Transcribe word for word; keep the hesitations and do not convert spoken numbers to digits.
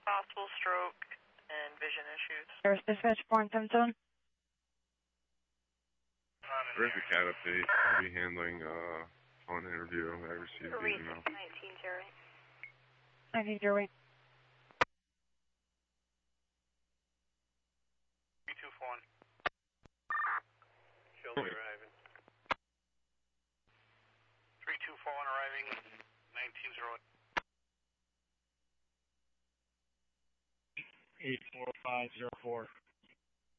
possible stroke and vision issues. There's dispatch four and seven seven. Terrific cat update. I'll be handling uh, phone interview. I received the email. nineteen zero eight. nineteen zero eight. three two four one. Show me arriving. three two four one arriving, nineteen zero eight. eight four five zero four.